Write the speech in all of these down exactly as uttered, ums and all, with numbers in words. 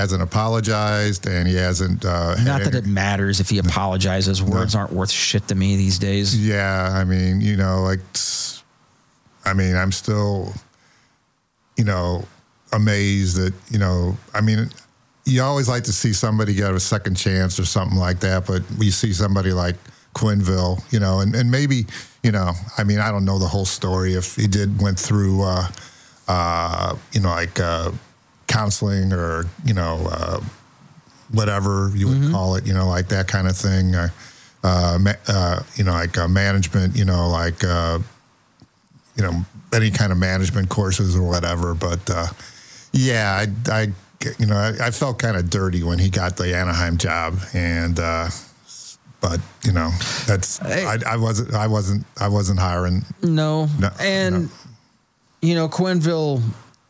hasn't apologized, and he hasn't. Uh, Not that it matters if he apologizes. Words no. aren't worth shit to me these days. Yeah, I mean, you know, like, I mean, I'm still, you know, amazed that, you know, I mean, you always like to see somebody get a second chance or something like that, but we see somebody like Quenneville, you know, and, and maybe, you know, I mean, I don't know the whole story if he did went through, uh, uh, you know, like uh, counseling or, you know, uh, whatever you would mm-hmm. call it, you know, like that kind of thing. Uh, uh, uh, you know, like uh, management, you know, like, uh, you know, any kind of management courses or whatever. But, uh, yeah, I, I, you know, I, I felt kind of dirty when he got the Anaheim job. And, uh, but, you know, that's, hey. I, I wasn't, I wasn't, I wasn't hiring. No. no and, no. you know, Quenneville,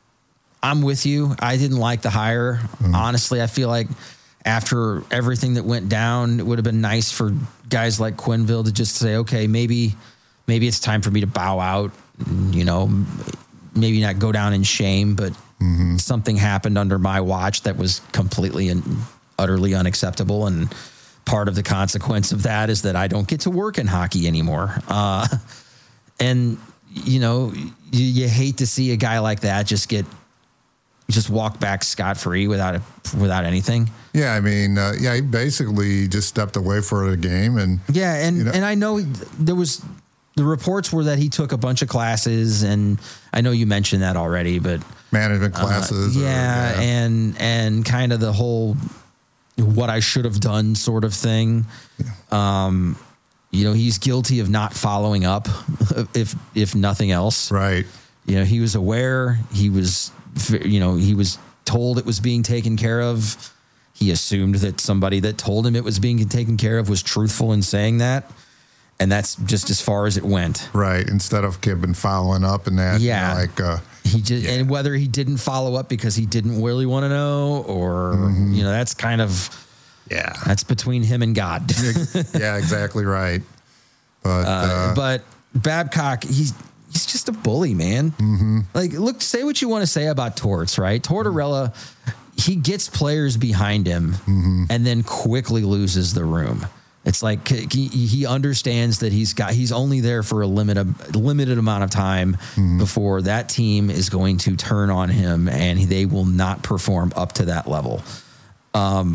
I'm with you. I didn't like the hire. Mm-hmm. Honestly, I feel like after everything that went down, it would have been nice for guys like Quenneville to just say, okay, maybe, maybe it's time for me to bow out, you know, maybe not go down in shame, but mm-hmm. something happened under my watch that was completely and utterly unacceptable. And part of the consequence of that is that I don't get to work in hockey anymore. Uh, and, you know, you, you hate to see a guy like that just get, just walk back scot-free without a, without anything. Yeah, I mean, uh, yeah, he basically just stepped away for a game. And yeah, and, you know. and I know there was, the reports were that he took a bunch of classes, and I know you mentioned that already, but management classes. Uh, yeah, or, yeah, and and kind of the whole what I should have done sort of thing. Yeah. Um, you know, he's guilty of not following up, if if nothing else. Right. You know, he was aware. He was, you know, he was told it was being taken care of. He assumed that somebody that told him it was being taken care of was truthful in saying that. And that's just as far as it went. Right. Instead of keeping following up and that. Yeah. You know, like, uh, he just, yeah. and whether he didn't follow up because he didn't really want to know or, mm-hmm. you know, that's kind of, yeah, that's between him and God. Yeah, exactly right. But, uh, uh, but Babcock, he's, he's just a bully, man. Mm-hmm. Like, look, say what you want to say about Torts, right? Tortorella, he gets players behind him mm-hmm. and then quickly loses the room. It's like he, he understands that he's got he's only there for a limited limited amount of time mm-hmm. before that team is going to turn on him, and they will not perform up to that level. Um,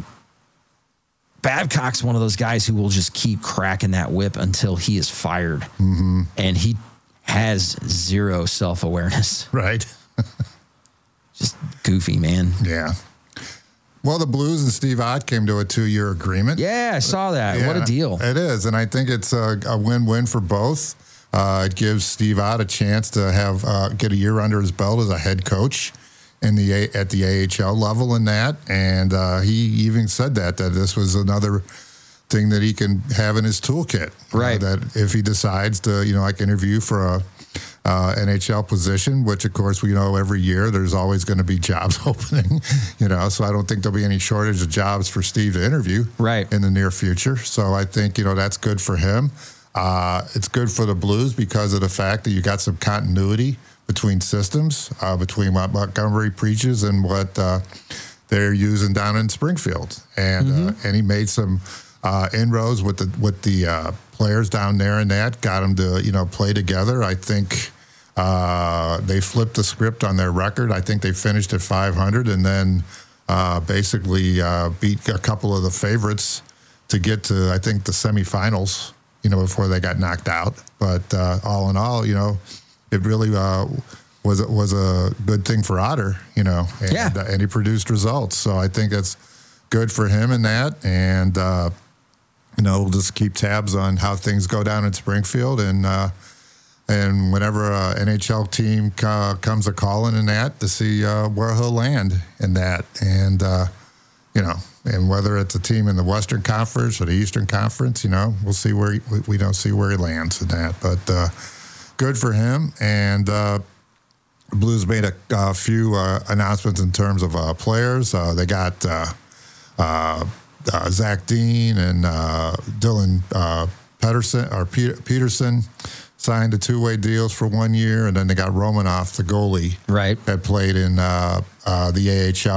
Babcock's one of those guys who will just keep cracking that whip until he is fired, mm-hmm. and he has zero self-awareness. Right. Just goofy, man. Yeah. Well, the Blues and Steve Ott came to a two-year agreement. Yeah, I saw that. Yeah, what a deal. It is, and I think it's a, a win-win for both. Uh, it gives Steve Ott a chance to have uh, get a year under his belt as a head coach in the at the A H L level in that, and uh, he even said that, that this was another thing that he can have in his toolkit. Right. Uh, that if he decides to, you know, like interview for a Uh, N H L position, which of course we know every year there's always going to be jobs opening, you know, so I don't think there'll be any shortage of jobs for Steve to interview right. in the near future. So I think, you know, that's good for him. Uh, it's good for the Blues because of the fact that you got some continuity between systems, uh, between what Montgomery preaches and what uh, they're using down in Springfield. And mm-hmm. uh, and he made some uh, inroads with the with the uh, players down there and that, got them to, you know, play together. I think Uh, they flipped the script on their record. I think they finished at five hundred and then uh, basically uh, beat a couple of the favorites to get to, I think, the semifinals, you know, before they got knocked out. But uh, all in all, you know, it really uh, was, was a good thing for Otter, you know, and, yeah. uh, and he produced results. So I think it's good for him in that. And, uh, you know, we'll just keep tabs on how things go down in Springfield and, uh, And whenever an N H L team uh, comes a calling in that, to see uh, where he'll land in that. And, uh, you know, and whether it's a team in the Western Conference or the Eastern Conference, you know, we'll see where he, we don't see where he lands in that. But uh, good for him. And uh, the Blues made a, a few uh, announcements in terms of uh, players. Uh, they got uh, uh, uh, Zach Dean and uh, Dylan uh, Peterson or Peter, Peterson. Signed the two-way deals for one year, and then they got Romanoff, the goalie, right, that played in uh, uh, the A H L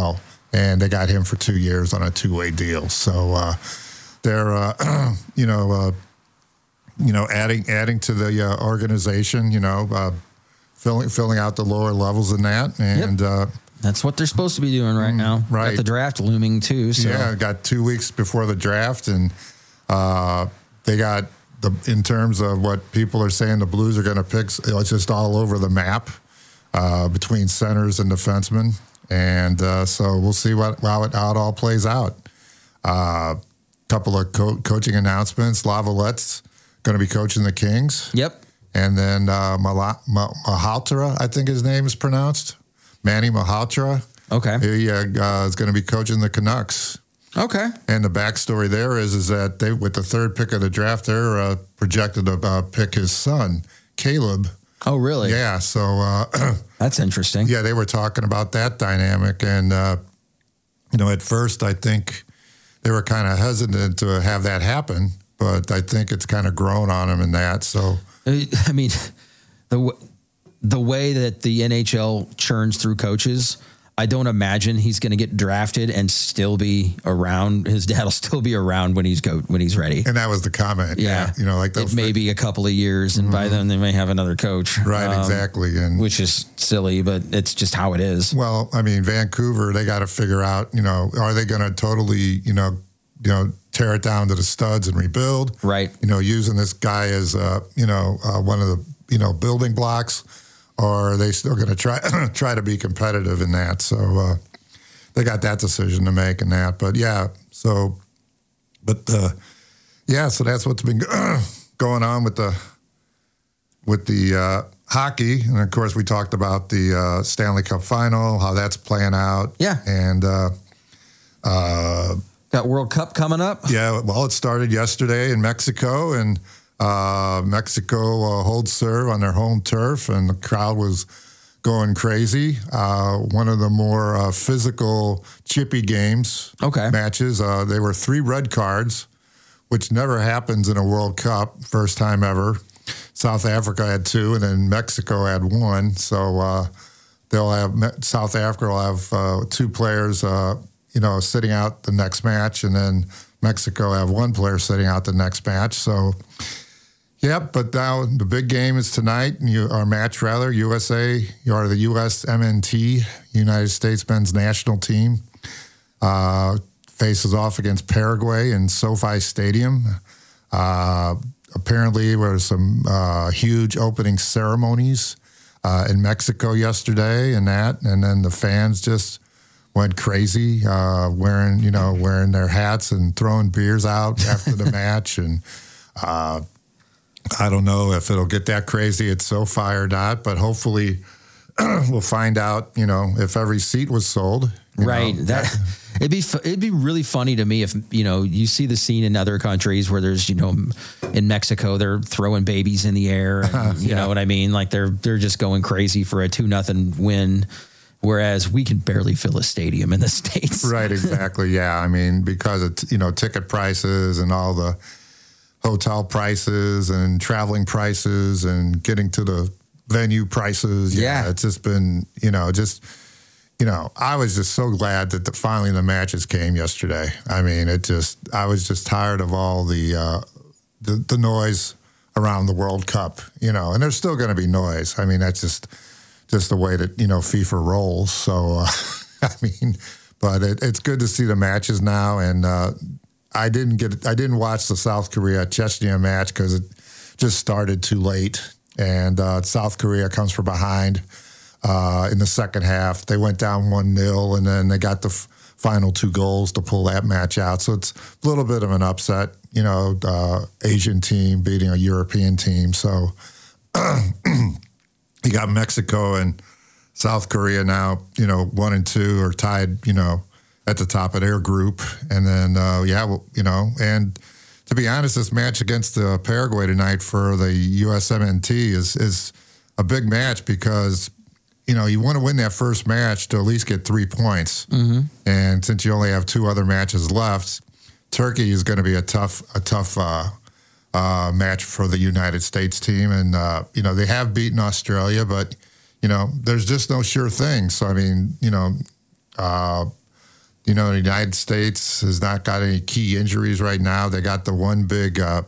and they got him for two years on a two-way deal. So uh, they're, uh, you know, uh, you know, adding adding to the uh, organization. You know, uh, filling filling out the lower levels in that, and. Yep. Uh, That's what they're supposed to be doing right now. Right. Got the draft looming too. So. Yeah, got two weeks before the draft, and uh, they got the in terms of what people are saying, the Blues are going to pick. It's just all over the map uh, between centers and defensemen, and uh, so we'll see what how it, how it all plays out. A uh, couple of co- coaching announcements. Lavalette's going to be coaching the Kings. Yep. And then uh, Mala- Malhotra, I think his name is pronounced. Manny Malhotra. Okay. He uh, uh, is going to be coaching the Canucks. Okay. And the backstory there is is that they, with the third pick of the draft, they're uh, projected to uh, pick his son, Caleb. Oh, really? Yeah. So uh, that's interesting. Yeah, they were talking about that dynamic, and uh, you know, at first I think they were kind of hesitant to have that happen, but I think it's kind of grown on them in that. So I mean, the. The way that the N H L churns through coaches, I don't imagine he's going to get drafted and still be around. His dad will still be around when he's go when he's ready. And that was the comment. Yeah, yeah. You know, like it may be a couple of years, and mm-hmm. by then they may have another coach. Right, um, exactly, and which is silly, but it's just how it is. Well, I mean, Vancouver, they got to figure out. You know, are they going to totally, you know, you know, tear it down to the studs and rebuild? Right. You know, using this guy as, uh, you know, uh, one of the, you know, building blocks. Or are they still going to try try to be competitive in that? So uh, they got that decision to make in that. But yeah, so, but uh, yeah, so that's what's been going on with the with the uh, hockey, and of course we talked about the uh, Stanley Cup Final, how that's playing out. Yeah, and uh, uh, got World Cup coming up. Yeah, well, it started yesterday in Mexico, and. Uh, Mexico uh, holds serve on their home turf, and the crowd was going crazy. Uh, one of the more uh, physical, chippy games okay. matches. Uh, there were three red cards, which never happens in a World Cup. First time ever. South Africa had two, and then Mexico had one. So uh, they'll have South Africa will have uh, two players, uh, you know, sitting out the next match, and then Mexico have one player sitting out the next match. So. Yep, but now the big game is tonight, you, our match rather, U S A, or the U S M N T, United States Men's National Team, uh, faces off against Paraguay in SoFi Stadium. Uh, apparently, there were some uh, huge opening ceremonies uh, in Mexico yesterday and that, and then the fans just went crazy, uh, wearing, you know, wearing their hats and throwing beers out after the match, and uh I don't know if it'll get that crazy at SoFi or not, but hopefully we'll find out, you know, if every seat was sold. Right. Know. That it'd be it'd be really funny to me if, you know, you see the scene in other countries where there's, you know, in Mexico they're throwing babies in the air, and, you yeah. know what I mean? Like they're they're just going crazy for a two nothing win, whereas we can barely fill a stadium in the States. Right, exactly. Yeah, I mean, because of, you know, ticket prices and all the hotel prices and traveling prices and getting to the venue prices. Yeah, yeah. It's just been, you know, just, you know, I was just so glad that the, finally the matches came yesterday. I mean, it just, I was just tired of all the, uh, the, the noise around the World Cup, you know, and there's still going to be noise. I mean, that's just, just the way that, you know, FIFA rolls. So, uh, I mean, but it, it's good to see the matches now. And, uh, I didn't get. I didn't watch the South Korea Chechnya match because it just started too late, and uh, South Korea comes from behind uh, in the second half. They went down one nil, and then they got the f- final two goals to pull that match out. So it's a little bit of an upset, you know, uh, Asian team beating a European team. So you got Mexico and South Korea now, you know, one and two are tied, you know, at the top of their group. And then, uh, yeah, well, you know, and to be honest, this match against uh, Paraguay tonight for the U S M N T is is a big match because, you know, you want to win that first match to at least get three points. Mm-hmm. And since you only have two other matches left, Turkey is going to be a tough, a tough uh, uh, match for the United States team. And, uh, you know, they have beaten Australia, but, you know, there's just no sure thing. So, I mean, you know, uh, You know, the United States has not got any key injuries right now. They got the one big, uh,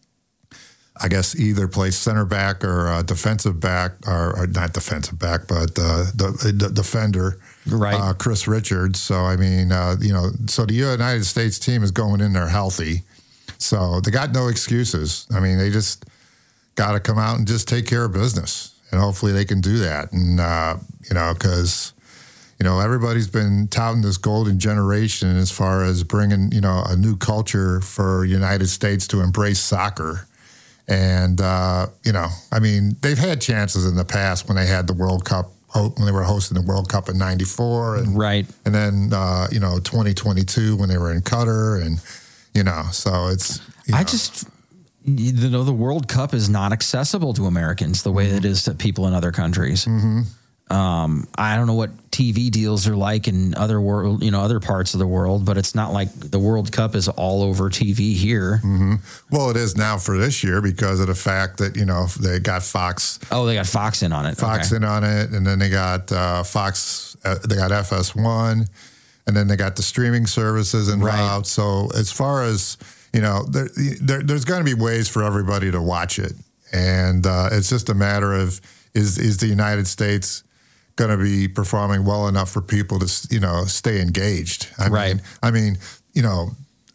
I guess, either play center back or uh, defensive back, or, or not defensive back, but uh, the, the defender, right? Uh, Chris Richards. So I mean, uh, you know, so the United States team is going in there healthy. So they got no excuses. I mean, they just got to come out and just take care of business, and hopefully they can do that. And uh, you know, because you know everybody's been touting this golden generation as far as bringing you know a new culture for United States to embrace soccer. And uh, you know, I mean, they've had chances in the past when they had the World Cup, when they were hosting the World Cup in ninety-four, and right, and then uh, you know twenty twenty-two when they were in Qatar, and you know, so it's. You know. I just, you know, the World Cup is not accessible to Americans the way mm-hmm. it is to people in other countries. Mm-hmm. Um, I don't know what T V deals are like in other world, you know, other parts of the world, but it's not like the World Cup is all over T V here. Mm-hmm. Well, it is now for this year because of the fact that, you know, they got Fox. Oh, they got Fox in on it. Fox okay. in on it. And then they got uh, Fox, uh, they got F S one, and then they got the streaming services involved. Right. So as far as, you know, there, there, there's going to be ways for everybody to watch it. And uh, it's just a matter of, is is the United States going to be performing well enough for people to, you know, stay engaged? I right. mean, I mean, you know,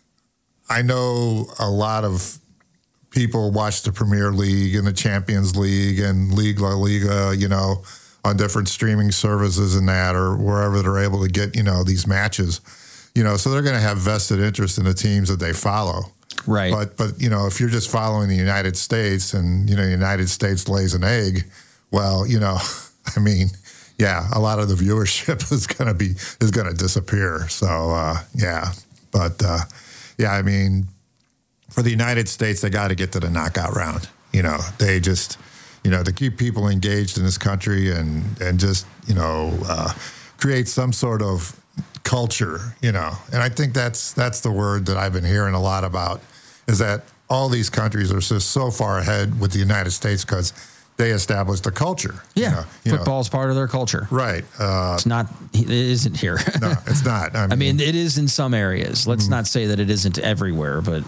I know a lot of people watch the Premier League and the Champions League and League La Liga, you know, on different streaming services and that, or wherever they're able to get, you know, these matches, you know, so they're going to have vested interest in the teams that they follow. Right. But, but, you know, if you're just following the United States and, you know, the United States lays an egg, well, you know, I mean, yeah, a lot of the viewership is going to be, is going to disappear. So, uh, yeah, but, uh, yeah, I mean, for the United States, they got to get to the knockout round. You know, they just, you know, to keep people engaged in this country and, and just, you know, uh, create some sort of culture, you know. And I think that's that's the word that I've been hearing a lot about, is that all these countries are just so far ahead with the United States because they established a culture. Yeah, you know, you football is part of their culture. Right. Uh, it's not. It isn't here. No, it's not. I mean, I mean, it is in some areas. Let's mm-hmm. not say that it isn't everywhere, but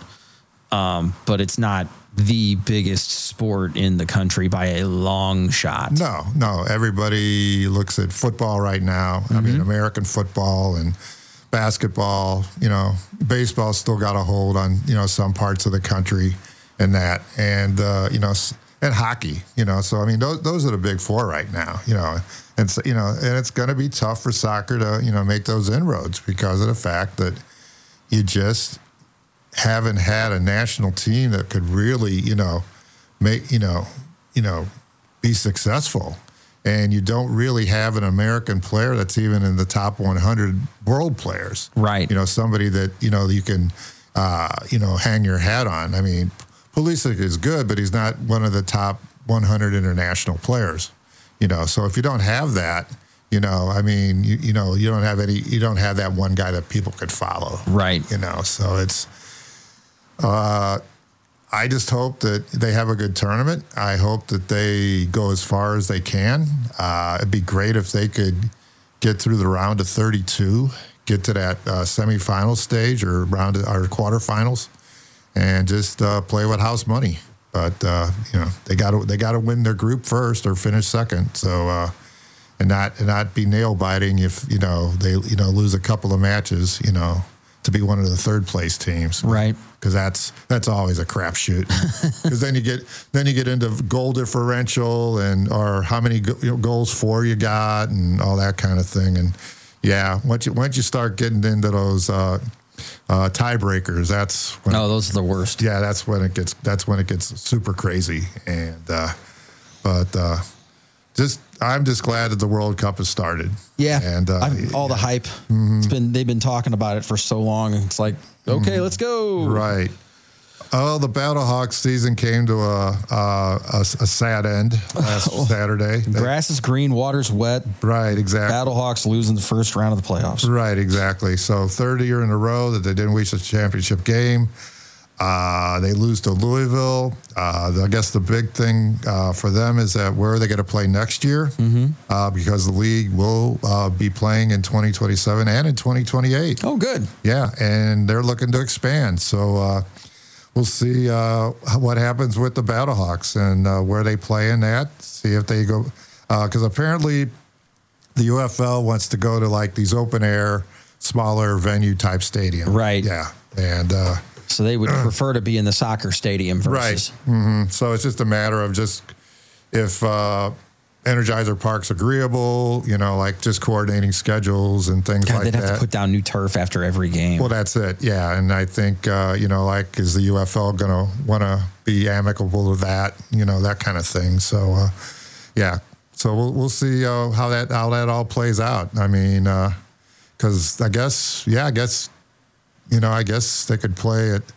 um, but it's not the biggest sport in the country by a long shot. No, no. Everybody looks at football right now. Mm-hmm. I mean, American football and basketball. You know, baseball's still got a hold on, you know, some parts of the country and that, and uh, you know. And hockey, you know, so I mean, those those are the big four right now, you know, and so, you know, and it's going to be tough for soccer to, you know, make those inroads because of the fact that you just haven't had a national team that could really, you know, make, you know, you know, be successful, and you don't really have an American player that's even in the top one hundred world players, right? You know, somebody that you know you can, uh, you know, hang your hat on. I mean. Pulisic is good, but he's not one of the top one hundred international players, you know. So if you don't have that, you know, I mean, you, you know, you don't have any, you don't have that one guy that people could follow, right? You know, so it's. Uh, I just hope that they have a good tournament. I hope that they go as far as they can. Uh, it'd be great if they could get through the round of thirty-two, get to that uh, semifinal stage or round or quarterfinals. And just uh, play with house money, but uh, you know they got to they got to win their group first or finish second. So uh, and not and not be nail biting if you know they you know lose a couple of matches, you know, to be one of the third place teams, right? Because that's that's always a crapshoot. Because then you get then you get into goal differential and or how many go, you know, goals for you got and all that kind of thing. And yeah, once you once you start getting into those. Uh, Uh, tiebreakers. That's when no, those are the worst. Yeah, that's when it gets. That's when it gets super crazy. And uh, but uh, just, I'm just glad that the World Cup has started. Yeah, and uh, all the hype. Mm-hmm. It's been they've been talking about it for so long. It's like, okay, mm-hmm. let's go. Right. Oh, the Battlehawks season came to a a, a, a sad end last oh. Saturday. Grass is green, water's wet. Right, exactly. Battlehawks losing the first round of the playoffs. Right, exactly. So third year in a row that they didn't reach the championship game. Uh, they lose to Louisville. Uh, I guess the big thing uh, for them is that where are they going to play next year? Mm-hmm. Uh, because the league will uh, be playing in twenty twenty-seven and in twenty twenty-eight. Oh, good. Yeah, and they're looking to expand. So uh, we'll see uh, what happens with the Battlehawks and uh, where they play in that. See if they go, because uh, apparently the U F L wants to go to like these open air, smaller venue type stadium. Right. Yeah, and. Uh, So they would prefer to be in the soccer stadium versus. Right. Mm-hmm. So it's just a matter of just if uh, Energizer Park's agreeable, you know, like just coordinating schedules and things God, like they'd that. have to put down new turf after every game. Well, that's it. Yeah. And I think, uh, you know, like, is the U F L going to want to be amicable to that, you know, that kind of thing. So, uh, yeah. So we'll, we'll see uh, how that how that all plays out. I mean, because uh, I guess, yeah, I guess, you know, I guess they could play at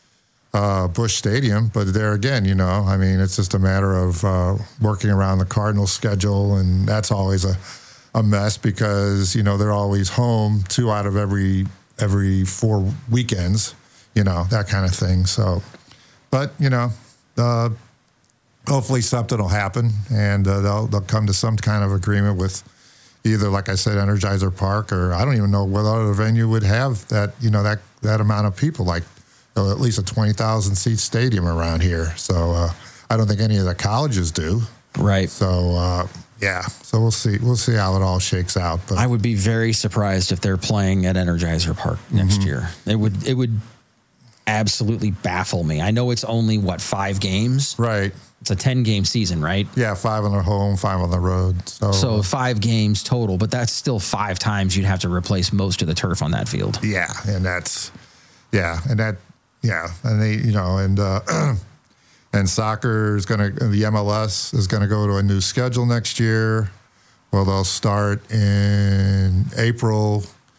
uh, Busch Stadium, but there again, you know, I mean, it's just a matter of uh, working around the Cardinals' schedule, and that's always a, a mess because, you know, they're always home two out of every every four weekends, you know, that kind of thing. So, but, you know, uh, hopefully something will happen, and uh, they'll they'll come to some kind of agreement with either, like I said, Energizer Park, or I don't even know what other venue would have that, you know, that, that amount of people, like you know, at least a twenty thousand seat stadium around here. So uh, I don't think any of the colleges do. Right. So, uh, yeah. So we'll see. We'll see how it all shakes out. But I would be very surprised if they're playing at Energizer Park next mm-hmm. year. It would, it would absolutely baffle me. I know it's only, what, five games? Right. It's a ten-game season, right? Yeah, five on the home, five on the road. So, so five games total, but that's still five times you'd have to replace most of the turf on that field. Yeah, and that's, yeah, and that, yeah, and they, you know, and uh, and soccer is going to, the M L S is going to go to a new schedule next year. Well, they'll start in April,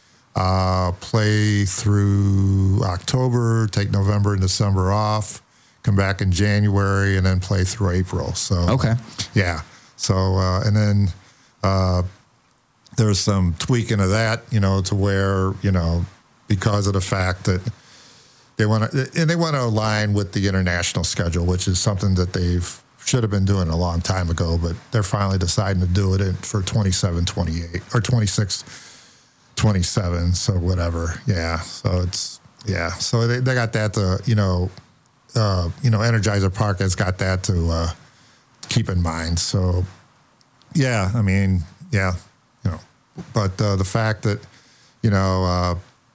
uh, play through October, take November and December off. Come back in January and then play through April. So okay, yeah. So uh, and then uh, there's some tweaking of that, you know, to where you know because of the fact that they want to and they want to align with the international schedule, which is something that they've should have been doing a long time ago, but they're finally deciding to do it in, for twenty-seven twenty-eight or twenty-six twenty-seven. So whatever, yeah. So it's yeah. So they they got that to you know. Uh, you know, Energizer Park has got that to uh, keep in mind. So, yeah, I mean, yeah, you know, but uh, the fact that, you know, uh,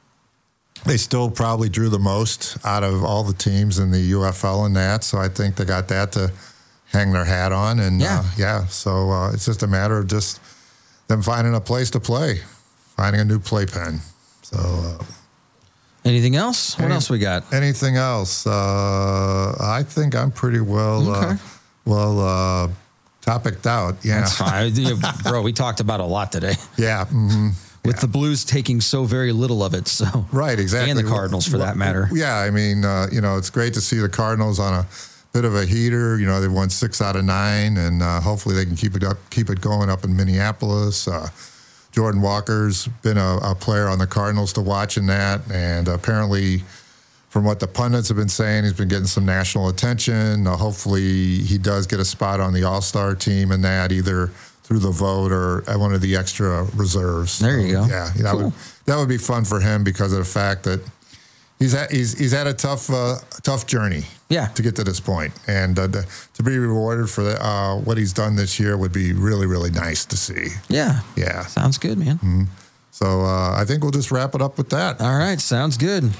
they still probably drew the most out of all the teams in the U F L and that. So I think they got that to hang their hat on. And yeah, uh, yeah so uh, it's just a matter of just them finding a place to play, finding a new playpen. So, uh, anything else? What Any, else we got? Anything else? Uh, I think I'm pretty well, okay. uh, well, uh, topicked out. Yeah, that's fine, bro. We talked about a lot today. Yeah, mm-hmm. with yeah. the Blues taking so very little of it. So right, exactly, and the Cardinals for well, that matter. Yeah, I mean, uh, you know, it's great to see the Cardinals on a bit of a heater. You know, they've won six out of nine, and uh, hopefully they can keep it up, keep it going up in Minneapolis. Uh, Jordan Walker's been a, a player on the Cardinals to watch in that, and apparently, from what the pundits have been saying, he's been getting some national attention. Uh, hopefully, he does get a spot on the All-Star team in that, either through the vote or at one of the extra reserves. There you so, go. Yeah, that cool. would that would be fun for him because of the fact that he's had, he's he's had a tough uh, tough journey. Yeah. To get to this point, and uh, the, to be rewarded for the, uh, what he's done this year would be really, really nice to see. Yeah. Yeah. Sounds good, man. Mm-hmm. So uh, I think we'll just wrap it up with that. All right. Sounds good.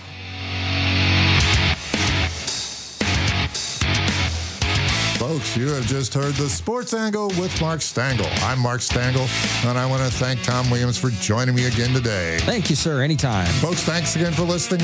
Folks, you have just heard the Sports Angle with Mark Stangl. I'm Mark Stangl, and I want to thank Tom Williams for joining me again today. Thank you, sir. Anytime. Folks, thanks again for listening.